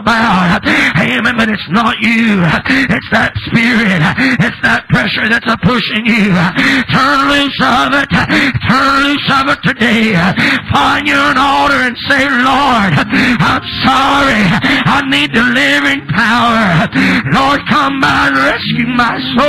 about. Amen. But it's not you. It's that spirit. It's that pressure that's pushing you. Turn loose of it. Turn loose of it today. Find you an altar and say, Lord, I'm sorry. I need delivering power. Lord, come by and rescue my soul.